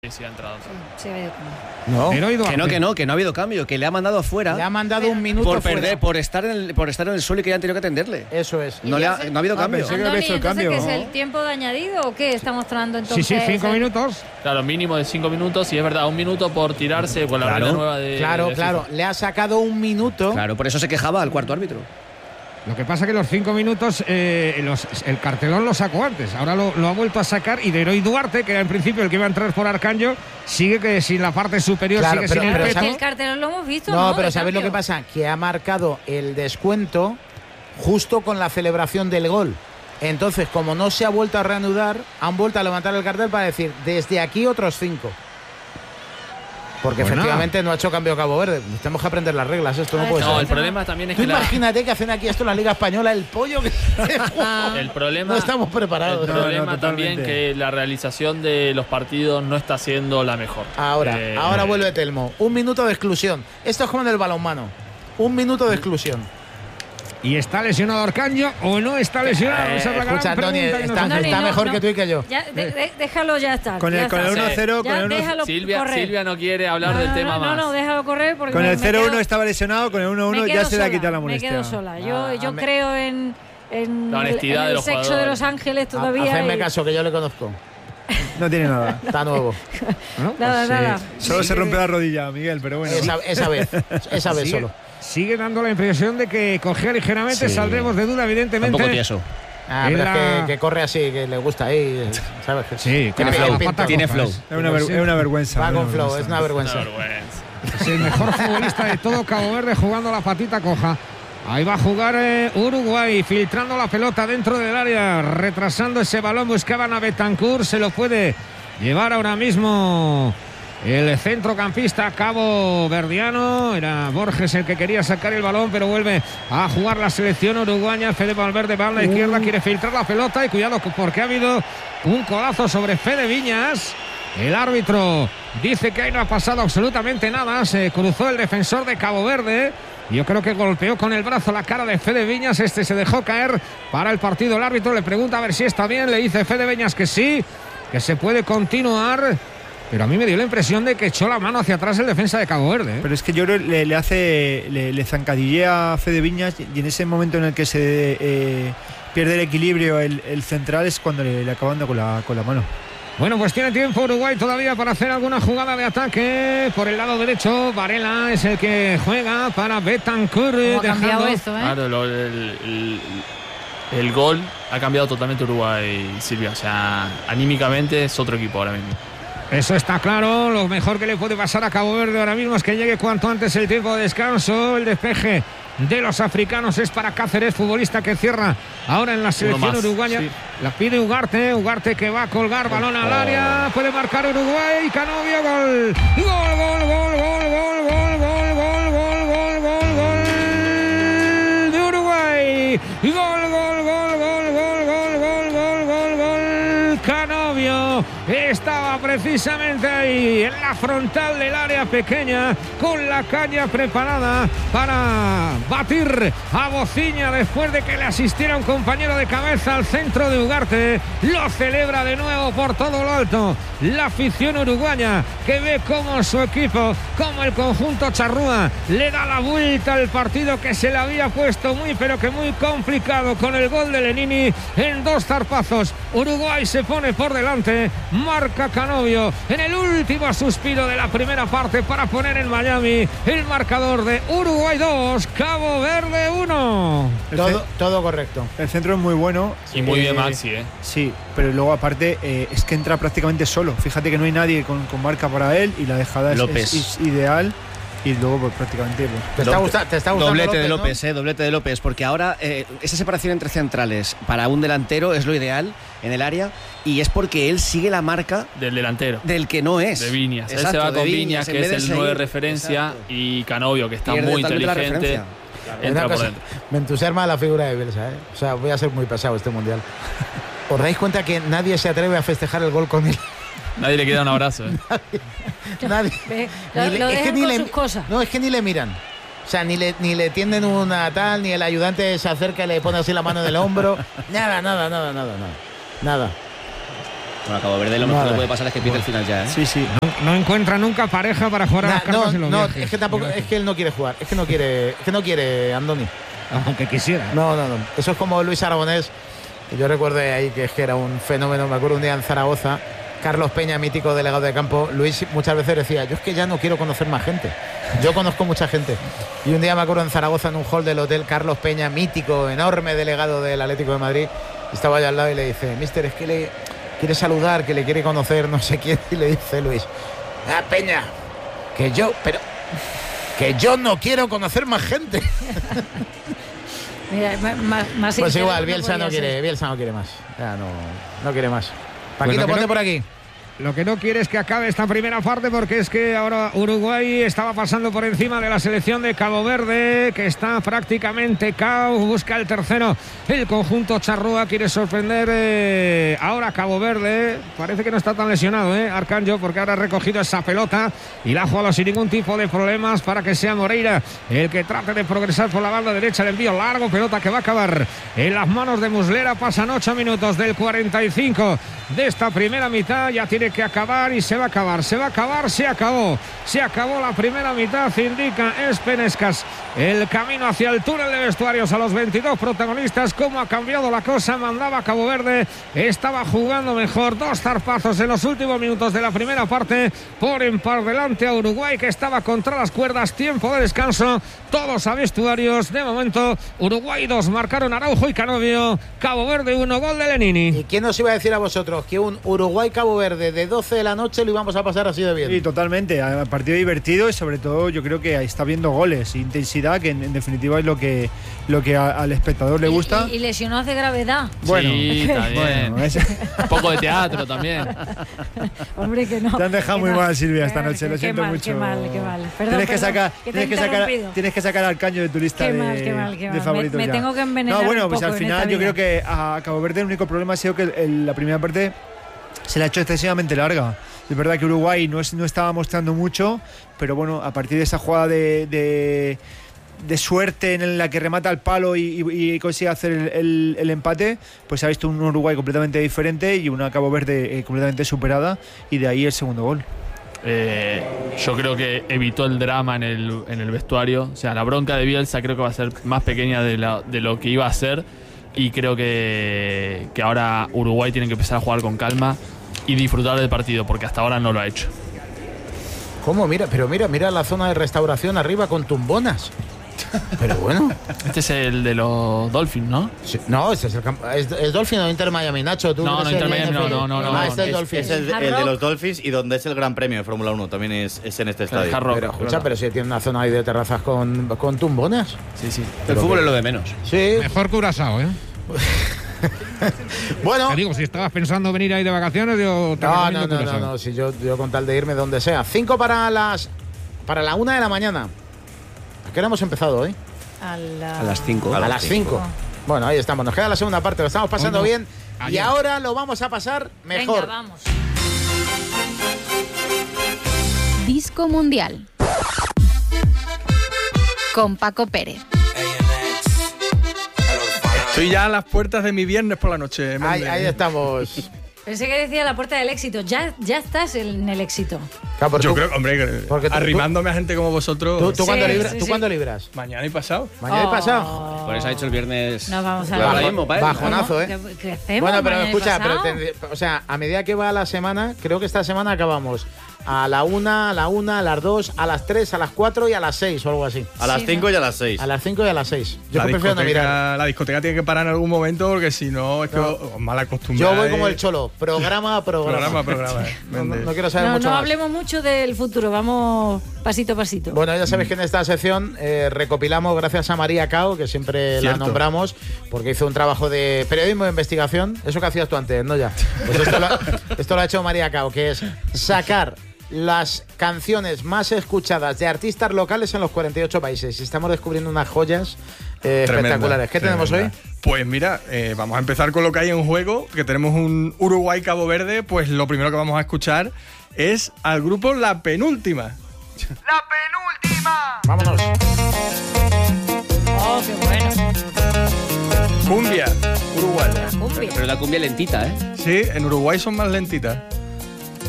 Sí, ha entrado. Sí, ha habido cambio. Que no ha habido cambio, que le ha mandado fuera. Le ha mandado un minuto por fuera. perder, por estar en el suelo y que hayan tenido que atenderle. Eso es. No ha habido cambio. Andoni, ¿entonces qué es el tiempo de añadido o qué está mostrando entonces? Sí, 5 minutos. Claro, mínimo de 5 minutos y es verdad, 1 minuto por tirarse por la regla nueva de. Claro, le ha sacado 1 minuto. Claro, por eso se quejaba al cuarto árbitro. Lo que pasa es que los 5 minutos el cartelón lo sacó antes, ahora lo ha vuelto a sacar y de Heroi Duarte, que era en principio el que iba a entrar por Arcanjo, sigue que sin la parte superior, claro, sigue sin el peto. El cartelón lo hemos visto, No, pero ¿sabes lo que pasa? Que ha marcado el descuento justo con la celebración del gol. Entonces, como no se ha vuelto a reanudar, han vuelto a levantar el cartel para decir, desde aquí otros 5. Porque efectivamente no ha hecho cambio Cabo Verde. Tenemos que aprender las reglas, esto no puede ser. No, el problema también es que imagínate que hacen aquí esto en la Liga Española, el pollo que el problema, no estamos preparados. El problema también que la realización de los partidos no está siendo la mejor. Ahora vuelve Telmo. 1 minuto de exclusión. Esto es como en el balonmano. 1 minuto de exclusión. ¿Y está lesionado Arcanjo o no está lesionado? Escucha, Tony, está mejor que tú y que yo. Ya, déjalo ya estar. Con el 1-0, Silvia no quiere hablar del tema más. No, déjalo correr porque con el 0-1 estaba lesionado, con el 1-1 ya se le ha quitado la molestia. Me quedo sola. Yo creo en la honestidad de los sexo jugadores. de Los Ángeles todavía. Hacedme caso, que yo le conozco. No tiene nada. Está nuevo. Nada. Solo se rompe la rodilla, Miguel, pero bueno. Esa vez solo. Sigue dando la impresión de que cogea ligeramente, saldremos de duda, evidentemente. Un poco tieso. Pero es que corre así, que le gusta ahí, ¿sabes? Sí, tiene flow. Es una vergüenza. Va con flow, es una vergüenza. Es el mejor futbolista de todo Cabo Verde jugando la patita coja. Ahí va a jugar Uruguay, filtrando la pelota dentro del área, retrasando ese balón, buscaban a Betancur, se lo puede llevar ahora mismo el centrocampista caboverdiano. Era Borges el que quería sacar el balón, pero vuelve a jugar la selección uruguaya. Fede Valverde va a la izquierda, quiere filtrar la pelota y cuidado porque ha habido un codazo sobre Fede Viñas. El árbitro dice que ahí no ha pasado absolutamente nada. Se cruzó el defensor de Cabo Verde. Yo creo que golpeó con el brazo la cara de Fede Viñas. Se dejó caer para el partido. El árbitro le pregunta a ver si está bien. Le dice Fede Viñas que sí, que se puede continuar. Pero a mí me dio la impresión de que echó la mano hacia atrás el defensa de Cabo Verde. Pero es que yo creo que le zancadillea a Fede Viñas, y en ese momento en el que se pierde el equilibrio el central es cuando le acaban con la mano. Bueno, pues tiene tiempo Uruguay todavía para hacer alguna jugada de ataque. Por el lado derecho, Varela es el que juega para Betancur. Ha cambiado eso, Claro, el gol ha cambiado totalmente Uruguay, Silvia. O sea, anímicamente es otro equipo ahora mismo. Eso está claro. Lo mejor que le puede pasar a Cabo Verde ahora mismo es que llegue cuanto antes el tiempo de descanso. El despeje de los africanos es para Cáceres, futbolista que cierra ahora en la selección uruguaya. Sí. La pide Ugarte que va a colgar balón al área. Puede marcar Uruguay. Canovio, gol. Gol de Uruguay. Gol. Canovio estaba precisamente ahí en la frontal del área pequeña con la caña preparada para batir a Bociña después de que le asistiera un compañero de cabeza al centro de Ugarte. Lo celebra de nuevo por todo lo alto la afición uruguaya, que ve cómo su equipo, como el conjunto charrúa, le da la vuelta al partido que se le había puesto muy pero que muy complicado con el gol de Lenini en 2 zarpazos. Uruguay se pone por delante, marca Canovio en el último suspiro de la primera parte para poner en Miami el marcador de Uruguay 2, Cabo Verde 1. Todo correcto. El centro es muy bueno. Y muy bien Maxi, Sí, pero luego aparte es que entra prácticamente solo. Fíjate que no hay nadie con marca para él y la dejada es ideal. Y luego pues prácticamente ¿Te está gustando doblete López, de López, doblete de López, porque ahora esa separación entre centrales para un delantero es lo ideal en el área, y es porque él sigue la marca del delantero, del que no es, de Viñas. Exacto, él se va con Viñas, que es el 9 de referencia. Exacto. Y Canovio, que está muy inteligente, entra por dentro. Me entusiasma la figura de Bielsa, O sea, voy a ser muy pesado este mundial. ¿Os dais cuenta que nadie se atreve a festejar el gol con él? Nadie le queda un abrazo. Nadie. Lo dejan con sus cosas. No, es que ni le miran. O sea, ni le tienden una tal, ni el ayudante se acerca y le pone así la mano en el hombro. Nada. Bueno, a Cabo Verde lo mejor que puede pasar es que pierde el final ya, ¿eh? Sí. No encuentra nunca pareja para jugar a las cartas en los viajes. Es que tampoco, es que él no quiere jugar, es que no quiere Andoni. Aunque quisiera. No. Eso es como Luis Aragonés. Yo recuerdo ahí que es que era un fenómeno. Me acuerdo un día en Zaragoza, Carlos Peña, mítico delegado de campo. Luis muchas veces decía, yo es que ya no quiero conocer más gente. Yo conozco mucha gente. Y un día me acuerdo en Zaragoza, en un hall del hotel, Carlos Peña, mítico, enorme delegado del Atlético de Madrid, estaba allá al lado y le dice, mister, es que le quiere saludar, que le quiere conocer no sé quién. Y le dice Luis, Peña, que yo no quiero conocer más gente. Mira, más pues igual, Bielsa no quiere más. Ya no quiere más. Paquito, ponte por aquí. Lo que no quiere es que acabe esta primera parte, porque es que ahora Uruguay estaba pasando por encima de la selección de Cabo Verde, que está prácticamente cao, busca el tercero. El conjunto charrúa quiere sorprender ahora Cabo Verde. Parece que no está tan lesionado, Arcanjo, porque ahora ha recogido esa pelota y la ha jugado sin ningún tipo de problemas para que sea Moreira el que trate de progresar por la banda derecha. El envío largo, pelota que va a acabar en las manos de Muslera. Pasan 8 minutos del 45 de esta primera mitad. Ya tiene que acabar y se va a acabar. Se acabó la primera mitad, indica Espenescas. El camino hacia el túnel de vestuarios a los 22 protagonistas. Cómo ha cambiado la cosa. Mandaba Cabo Verde, estaba jugando mejor. 2 zarpazos en los últimos minutos de la primera parte. Ponen por delante a Uruguay, que estaba contra las cuerdas. Tiempo de descanso, todos a vestuarios. De momento, Uruguay 2, marcaron Araujo y Canovio. Cabo Verde 1, gol de Lenini. ¿Y quién nos iba a decir a vosotros que un Uruguay-Cabo Verde de 12 de la noche lo íbamos a pasar así de bien? Sí, totalmente. Partido divertido y sobre todo yo creo que está viendo goles, intensidad, que en definitiva es lo que al espectador le gusta. Y lesionados de gravedad. Bueno, sí, también. Bueno, un poco de teatro también. Hombre, que no. Te han dejado muy mal, Silvia, esta noche. Lo siento mucho. Qué mal. Perdón, tienes que sacar al Caño de tu lista qué mal. de favoritos. Me tengo que envenenar. No, bueno, un pues poco al final yo creo que a Cabo Verde el único problema ha sido que la primera parte se la ha hecho excesivamente larga. Es verdad que Uruguay no estaba mostrando mucho, pero bueno, a partir de esa jugada de suerte en la que remata al palo y consigue hacer el empate, pues se ha visto un Uruguay completamente diferente y una Cabo Verde completamente superada, y de ahí el segundo gol. Yo creo que evitó el drama en el vestuario. O sea, la bronca de Bielsa creo que va a ser más pequeña de lo que iba a ser. Y creo que ahora Uruguay tiene que empezar a jugar con calma y disfrutar del partido, porque hasta ahora no lo ha hecho. ¿Cómo? Mira la zona de restauración arriba con tumbonas. Pero bueno. Este es el de los Dolphins, ¿no? Sí, no, este es el campo. ¿Es Dolphin o Inter Miami, Nacho? ¿Tú no, Inter Miami, no. Este es Dolphins. Es el de los Dolphins, y donde es el Gran Premio de Fórmula 1 también es en este estadio. Pero escucha, pero si tiene una zona ahí de terrazas con tumbonas. Sí. El fútbol es lo de menos. Sí. Mejor Curazao, Bueno. Te digo, si estabas pensando venir ahí de vacaciones, yo te recomiendo Curazao. No, si yo con tal de irme donde sea. 5 para la 1 de la mañana. ¿A qué hora hemos empezado hoy? A las 5. A las 5. Bueno, ahí estamos. Nos queda la segunda parte. Lo estamos pasando bien. Ayer. Y ahora lo vamos a pasar mejor. Venga, vamos. Disco Mundial con Paco Pérez. Estoy ya a las puertas de mi viernes por la noche. Ahí estamos. Pensé que decía la puerta del éxito. Ya estás en el éxito. Claro, yo creo, hombre, arrimándome a gente como vosotros. ¿Tú cuándo libras? Mañana y pasado. Mañana y pasado. Por eso ha hecho el viernes. No vamos a bajonazo, ¿Qué hacemos? Bueno, pero escucha, o sea, a medida que va la semana, creo que esta semana acabamos a la 1, a las 2, a las 3, a las 4 y a las 6 o algo así. A las 5 y a las 6. A las 5 y a las 6. Yo prefiero no mirar. La discoteca tiene que parar en algún momento, porque si no, es que os mal acostumbráis. Yo voy como el Cholo, programa a programa. No quiero saber mucho más. No hablemos mucho del futuro, vamos pasito a pasito. Bueno, ya sabéis que en esta sección recopilamos, gracias a María Cao, que siempre la nombramos, porque hizo un trabajo de periodismo de investigación. Eso que hacías tú antes, ¿no? Ya. Pues esto lo ha hecho María Cao, que es sacar las canciones más escuchadas de artistas locales en los 48 países. Y estamos descubriendo unas joyas espectaculares. ¿Qué tenemos hoy? Pues mira, vamos a empezar con lo que hay en juego, que tenemos un Uruguay-Cabo Verde. Pues lo primero que vamos a escuchar es al grupo La Penúltima. ¡La Penúltima! ¡Vámonos! ¡Oh, qué bueno! Cumbia, Uruguay. igual. Cumbia. Pero la cumbia lentita, ¿eh? Sí, en Uruguay son más lentitas.